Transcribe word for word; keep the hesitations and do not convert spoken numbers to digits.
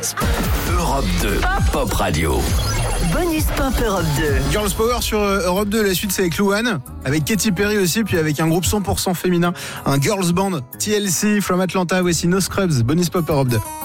Europe deux, Pop Radio. Bonus Pop Europe deux. Girls Power sur Europe deux, la suite c'est avec Louane, avec Katy Perry aussi, puis avec un groupe cent pour cent féminin, un girls band, T L C from Atlanta, voici No Scrubs, Bonus Pop Europe deux.